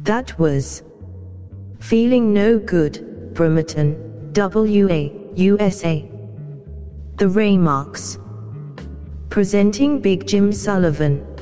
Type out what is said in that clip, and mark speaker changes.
Speaker 1: That was Feeling No Good, Bremerton, WA, USA. The Raymarks. Presenting Big Jim Sullivan.